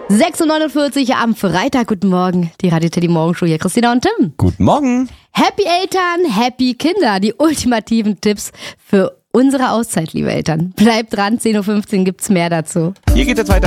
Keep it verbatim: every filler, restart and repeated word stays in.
sechs Uhr neunundvierzig am Freitag. Guten Morgen. Die Radio Teddy Morgenshow hier. Christina und Tim. Guten Morgen. Happy Eltern, happy Kinder. Die ultimativen Tipps für unsere Auszeit, liebe Eltern. Bleibt dran, zehn Uhr fünfzehn gibt's mehr dazu. Hier geht es weiter.